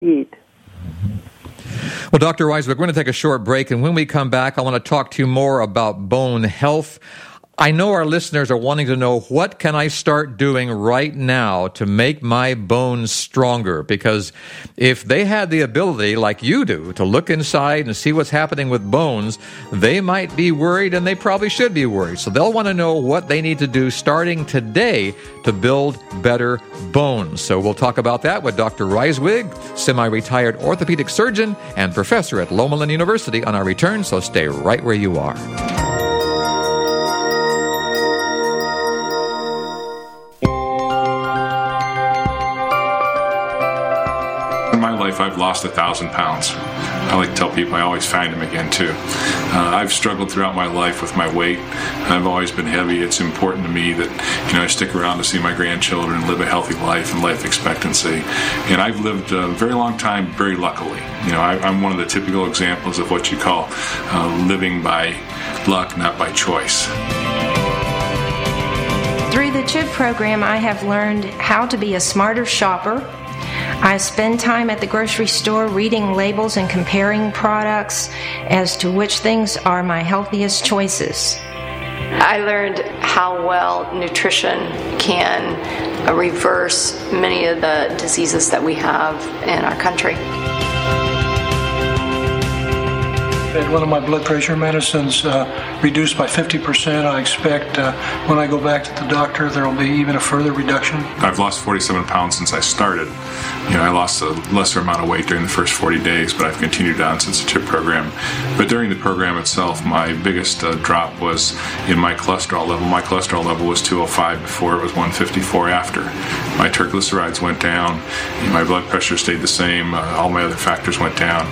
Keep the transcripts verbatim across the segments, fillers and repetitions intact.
eat. Well, Doctor Reiswig, we're going to take a short break, and when we come back, I want to talk to you more about bone health. I know our listeners are wanting to know, what can I start doing right now to make my bones stronger? Because if they had the ability, like you do, to look inside and see what's happening with bones, they might be worried, and they probably should be worried. So they'll want to know what they need to do starting today to build better bones. So we'll talk about that with Doctor Reiswig, semi-retired orthopedic surgeon and professor at Loma University, on our return, so stay right where you are. In my life, I've lost a thousand pounds. I like to tell people I always find them again, too. Uh, I've struggled throughout my life with my weight. I've always been heavy. It's important to me that, you know, I stick around to see my grandchildren live a healthy life and life expectancy. And I've lived a very long time very luckily. You know, I, I'm one of the typical examples of what you call uh, living by luck, not by choice. Through the CHIP program, I have learned how to be a smarter shopper. I spend time at the grocery store reading labels and comparing products as to which things are my healthiest choices. I learned how well nutrition can reverse many of the diseases that we have in our country. Had one of my blood pressure medicines uh, reduced by fifty percent. I expect uh, when I go back to the doctor, there will be even a further reduction. I've lost forty-seven pounds since I started. You know, I lost a lesser amount of weight during the first forty days, but I've continued on since the CHIP program. But during the program itself, my biggest uh, drop was in my cholesterol level. My cholesterol level was two oh five before, it was one fifty-four after. My triglycerides went down, and my blood pressure stayed the same. Uh, all my other factors went down.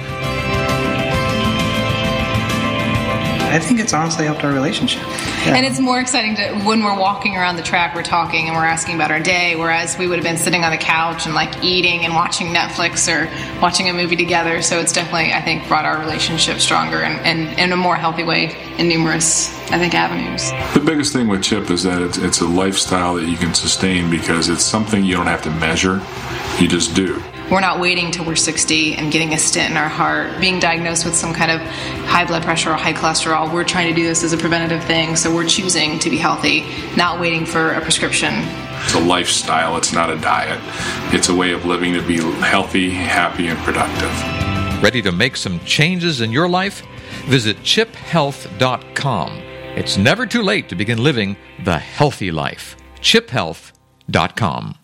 I think it's honestly helped our relationship. Yeah. And it's more exciting to, when we're walking around the track, we're talking and we're asking about our day, whereas we would have been sitting on the couch and like eating and watching Netflix or watching a movie together. So it's definitely, I think, brought our relationship stronger and, and in a more healthy way in numerous, I think, avenues. The biggest thing with CHIP is that it's, it's a lifestyle that you can sustain because it's something you don't have to measure. You just do. We're not waiting till we're sixty and getting a stent in our heart, being diagnosed with some kind of high blood pressure or high cholesterol. We're trying to do this as a preventative thing, so we're choosing to be healthy, not waiting for a prescription. It's a lifestyle. It's not a diet. It's a way of living to be healthy, happy, and productive. Ready to make some changes in your life? Visit chip health dot com. It's never too late to begin living the healthy life. chip health dot com.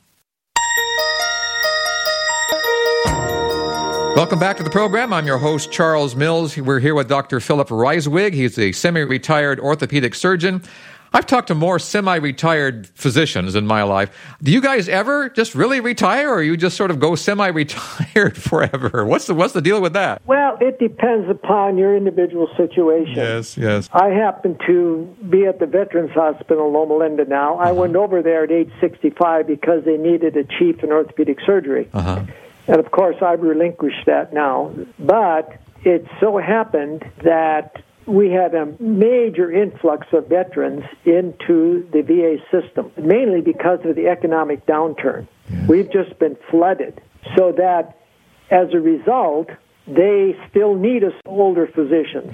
Welcome back to the program. I'm your host, Charles Mills. We're here with Doctor Philip Reiswig. He's a semi-retired orthopedic surgeon. I've talked to more semi-retired physicians in my life. Do you guys ever just really retire, or you just sort of go semi-retired forever? What's the what's the deal with that? Well, it depends upon your individual situation. Yes, yes. I happen to be at the Veterans Hospital in Loma Linda now. Uh-huh. I went over there at age sixty-five because they needed a chief in orthopedic surgery. Uh-huh. And, of course, I've relinquished that now. But it so happened that we had a major influx of veterans into the V A system, mainly because of the economic downturn. Yes. We've just been flooded. So that, as a result, they still need us older physicians.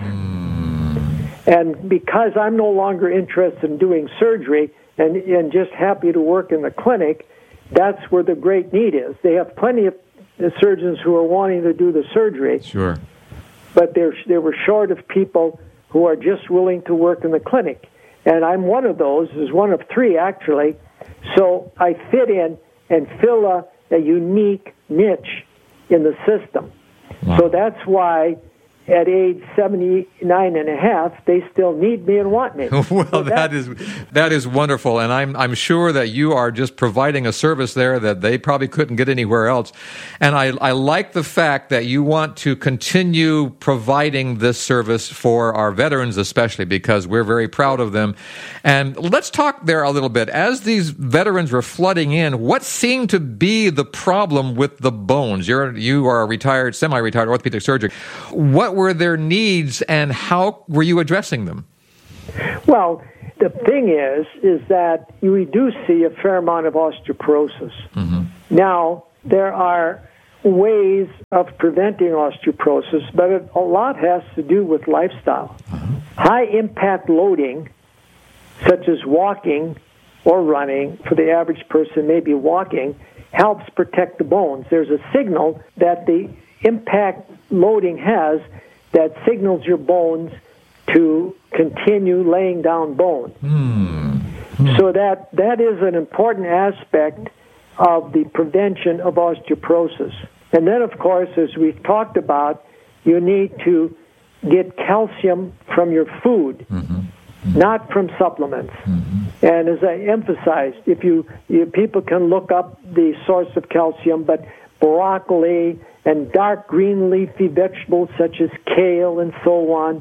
Mm. And because I'm no longer interested in doing surgery and, and just happy to work in the clinic, that's where the great need is. They have plenty of the surgeons who are wanting to do the surgery. Sure. But they're, they were short of people who are just willing to work in the clinic. And I'm one of those, is one of three actually. So I fit in and fill a, a unique niche in the system. Wow. So that's why at age seventy-nine and a half, they still need me and want me. Well, so that is that is wonderful, and I'm I'm sure that you are just providing a service there that they probably couldn't get anywhere else. And I I like the fact that you want to continue providing this service for our veterans, especially because we're very proud of them. And let's talk there a little bit. As these veterans were flooding in, what seemed to be the problem with the bones? You're you are a retired, semi-retired orthopedic surgeon. What were their needs, and how were you addressing them? Well, the thing is, is that we do see a fair amount of osteoporosis. Mm-hmm. Now, there are ways of preventing osteoporosis, but it, a lot has to do with lifestyle. Uh-huh. High-impact loading, such as walking or running, for the average person, maybe walking, helps protect the bones. There's a signal that the impact loading has that signals your bones to continue laying down bone. Mm. Mm. So that, that is an important aspect of the prevention of osteoporosis. And then, of course, as we've talked about, you need to get calcium from your food, mm-hmm. Mm-hmm. not from supplements. Mm-hmm. And as I emphasized, if you, you people can look up the source of calcium, but broccoli and dark green leafy vegetables such as kale and so on,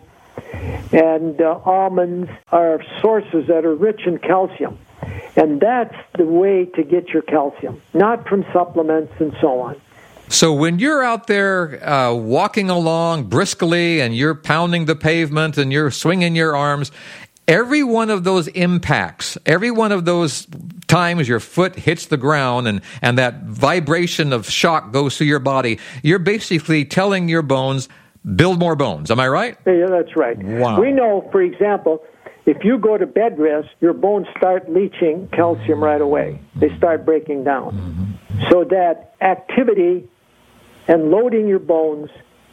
and uh, almonds are sources that are rich in calcium. And that's the way to get your calcium, not from supplements and so on. So when you're out there uh, walking along briskly and you're pounding the pavement and you're swinging your arms, every one of those impacts, every one of those times your foot hits the ground and, and that vibration of shock goes through your body, you're basically telling your bones, build more bones. Am I right? Yeah, that's right. Wow. We know, for example, if you go to bed rest, your bones start leaching calcium right away. They start breaking down. Mm-hmm. So that activity and loading your bones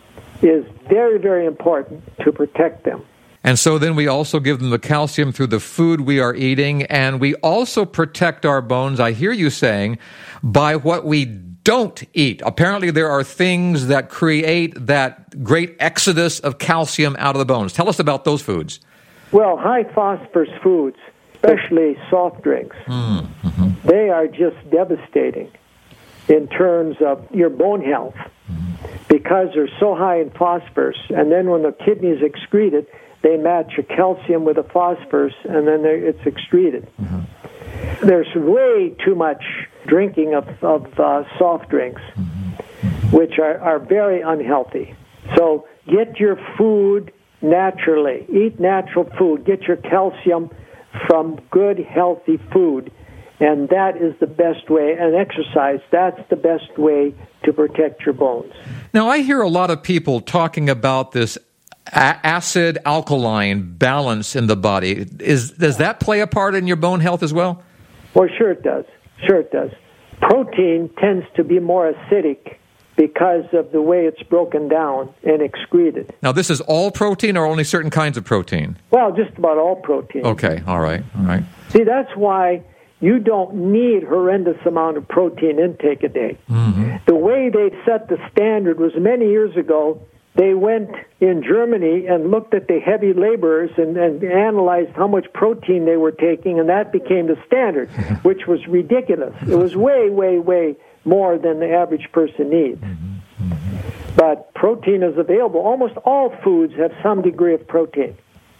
is very, very important to protect them. And so then we also give them the calcium through the food we are eating, and we also protect our bones, I hear you saying, by what we don't eat. Apparently there are things that create that great exodus of calcium out of the bones. Tell us about those foods. Well, high phosphorus foods, especially soft drinks, mm-hmm. they are just devastating in terms of your bone health because they're so high in phosphorus. And then when the kidneys excrete it, they match a calcium with a phosphorus, and then it's excreted. Mm-hmm. There's way too much drinking of, of uh, soft drinks, mm-hmm. which are, are very unhealthy. So get your food naturally. Eat natural food. Get your calcium from good, healthy food. And that is the best way. And exercise, that's the best way to protect your bones. Now, I hear a lot of people talking about this a- acid-alkaline balance in the body. Is, does that play a part in your bone health as well? Well, sure it does. Sure it does. Protein tends to be more acidic because of the way it's broken down and excreted. Now, this is all protein or only certain kinds of protein? Well, just about all protein. Okay, all right, all right. See, that's why you don't need horrendous amount of protein intake a day. Mm-hmm. The way they set the standard was many years ago, they went in Germany and looked at the heavy laborers and, and analyzed how much protein they were taking, and that became the standard, which was ridiculous. It was way, way, way more than the average person needs. Mm-hmm. Mm-hmm. But protein is available. Almost all foods have some degree of protein.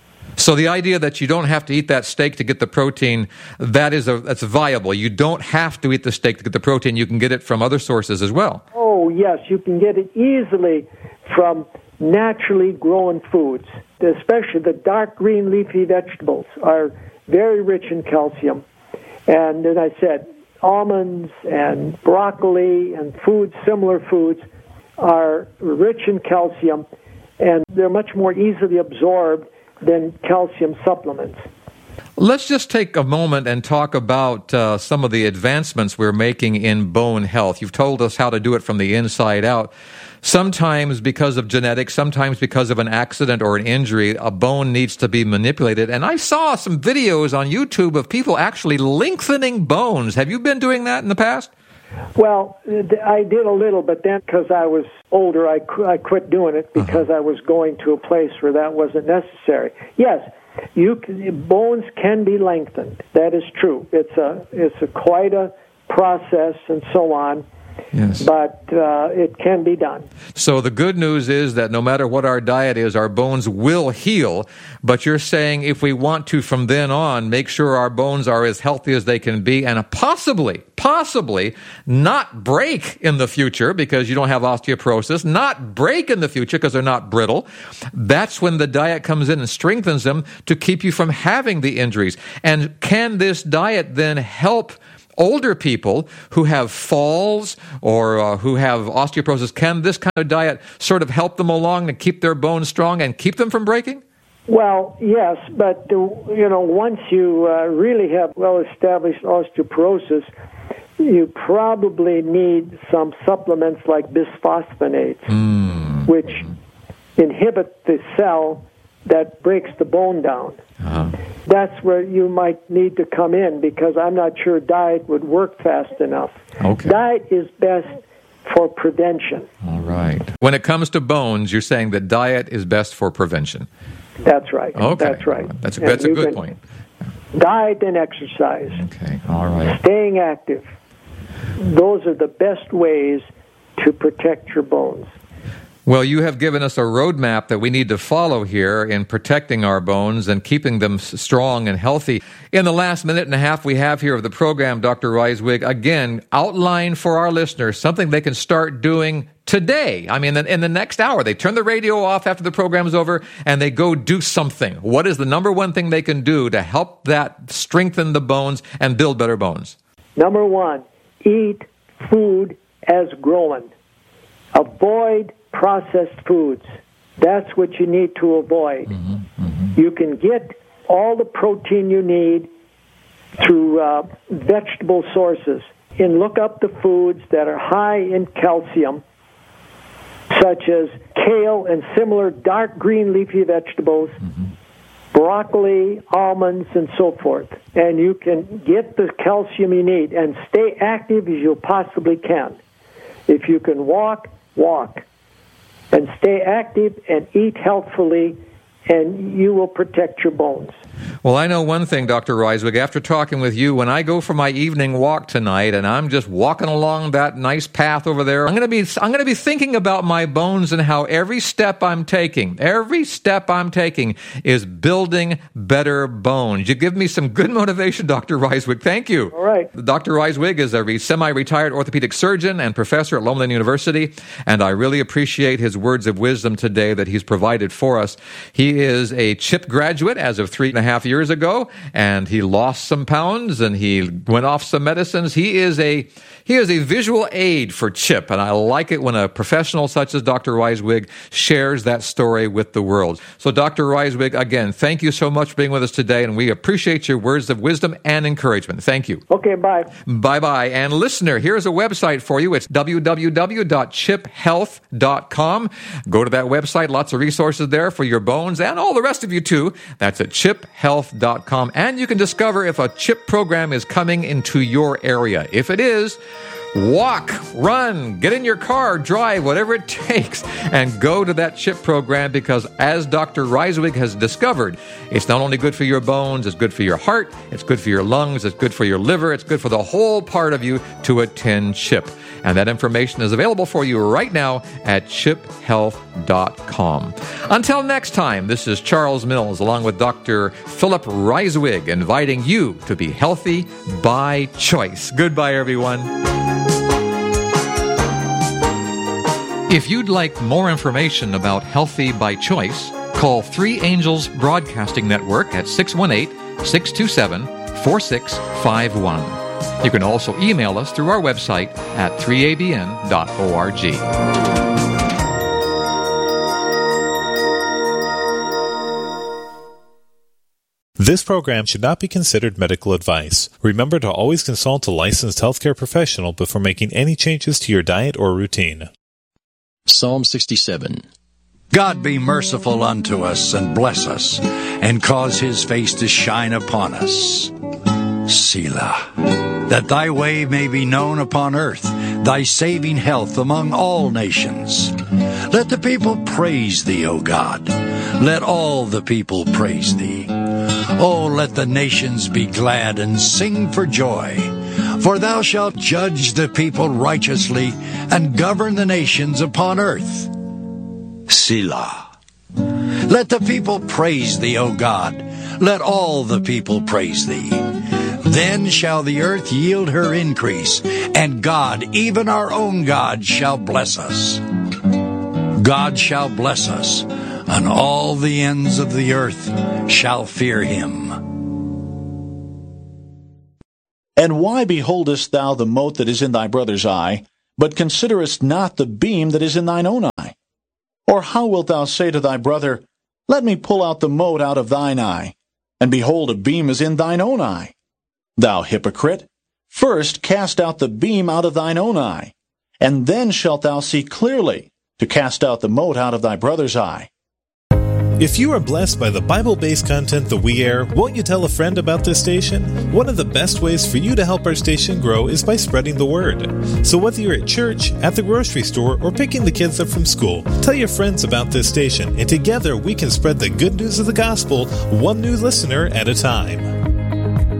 So the idea that you don't have to eat that steak to get the protein, that is a, that's viable. You don't have to eat the steak to get the protein. You can get it from other sources as well. Oh, yes. You can get it easily from naturally grown foods, especially the dark green leafy vegetables are very rich in calcium. And as I said, almonds and broccoli and foods, similar foods, are rich in calcium, and they're much more easily absorbed than calcium supplements. Let's just take a moment and talk about uh, some of the advancements we're making in bone health. You've told us how to do it from the inside out. Sometimes because of genetics, sometimes because of an accident or an injury, a bone needs to be manipulated. And I saw some videos on YouTube of people actually lengthening bones. Have you been doing that in the past? Well, I did a little, but then because I was older, I, qu- I quit doing it because uh-huh. I was going to a place where that wasn't necessary. Yes, you can, bones can be lengthened. That is true. It's a it's a quite a process and so on. Yes. But uh, it can be done. So the good news is that no matter what our diet is, our bones will heal. But you're saying if we want to, from then on, make sure our bones are as healthy as they can be and possibly, possibly not break in the future because you don't have osteoporosis, not break in the future because they're not brittle. That's when the diet comes in and strengthens them to keep you from having the injuries. And can this diet then help older people who have falls or uh, who have osteoporosis, can this kind of diet sort of help them along to keep their bones strong and keep them from breaking? Well, yes, but, uh, you know, once you uh, really have well-established osteoporosis, you probably need some supplements like bisphosphonates, mm. which inhibit the cell that breaks the bone down. Uh-huh. That's where you might need to come in, because I'm not sure diet would work fast enough. Okay. Diet is best for prevention. All right. When it comes to bones, you're saying that diet is best for prevention. That's right. Okay. That's right. That's, that's a good point. Diet and exercise. Okay. All right. Staying active. Those are the best ways to protect your bones. Well, you have given us a roadmap that we need to follow here in protecting our bones and keeping them strong and healthy. In the last minute and a half we have here of the program, Doctor Reiswig, again, outline for our listeners something they can start doing today. I mean, in the next hour, they turn the radio off after the program's over and they go do something. What is the number one thing they can do to help that strengthen the bones and build better bones? Number one, eat food as grown. Avoid processed foods. That's what you need to avoid. Mm-hmm, mm-hmm. You can get all the protein you need through uh, vegetable sources. And look up the foods that are high in calcium, such as kale and similar dark green leafy vegetables, mm-hmm. broccoli, almonds, and so forth. And you can get the calcium you need and stay active as you possibly can. If you can walk, walk. And stay active and eat healthfully, and you will protect your bones. Well, I know one thing, Doctor Reiswig, after talking with you, when I go for my evening walk tonight and I'm just walking along that nice path over there, I'm going to be I'm going to be thinking about my bones and how every step I'm taking, every step I'm taking is building better bones. You give me some good motivation, Doctor Reiswig. Thank you. All right. Doctor Reiswig is a semi-retired orthopedic surgeon and professor at Loma Linda University, and I really appreciate his words of wisdom today that he's provided for us. He is a CHIP graduate as of three and a half years ago, and he lost some pounds and he went off some medicines. He is a he is a visual aid for CHIP, and I like it when a professional such as Doctor Reiswig shares that story with the world. So, Doctor Reiswig, again, thank you so much for being with us today, and we appreciate your words of wisdom and encouragement. Thank you. Okay, bye. Bye-bye. And listener, here's a website for you. It's w w w dot chip health dot com. Go to that website. Lots of resources there for your bones and all the rest of you, too. That's at chip health dot com. And you can discover if a CHIP program is coming into your area. If it is, walk, run, get in your car, drive, whatever it takes, and go to that CHIP program, because as Doctor Reiswig has discovered, it's not only good for your bones, it's good for your heart, it's good for your lungs, it's good for your liver, it's good for the whole part of you to attend CHIP. And that information is available for you right now at chip health dot com. Until next time, this is Charles Mills along with Doctor Philip Reiswig inviting you to be healthy by choice. Goodbye, everyone. If you'd like more information about Healthy by Choice, call Three Angels Broadcasting Network at six one eight, six two seven, four six five one. You can also email us through our website at three a b n dot org. This program should not be considered medical advice. Remember to always consult a licensed healthcare professional before making any changes to your diet or routine. Psalm sixty-seven. God be merciful unto us and bless us, and cause his face to shine upon us. Selah. That thy way may be known upon earth, thy saving health among all nations. Let the people praise thee, O God. Let all the people praise thee. Oh, let the nations be glad and sing for joy. For thou shalt judge the people righteously and govern the nations upon earth. Selah. Let the people praise thee, O God. Let all the people praise thee. Then shall the earth yield her increase, and God, even our own God, shall bless us. God shall bless us, and all the ends of the earth shall fear him. And why beholdest thou the mote that is in thy brother's eye, but considerest not the beam that is in thine own eye? Or how wilt thou say to thy brother, Let me pull out the mote out of thine eye, and behold, a beam is in thine own eye? Thou hypocrite, first cast out the beam out of thine own eye, and then shalt thou see clearly to cast out the mote out of thy brother's eye. If you are blessed by the Bible-based content that we air, won't you tell a friend about this station? One of the best ways for you to help our station grow is by spreading the word. So whether you're at church, at the grocery store, or picking the kids up from school, tell your friends about this station, and together we can spread the good news of the gospel one new listener at a time.